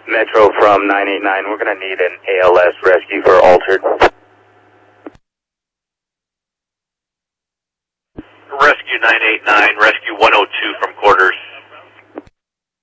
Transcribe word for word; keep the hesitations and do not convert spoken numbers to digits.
Metro from nine eight nine, we're going to need an A L S rescue for altered. Rescue nine eight nine, rescue one oh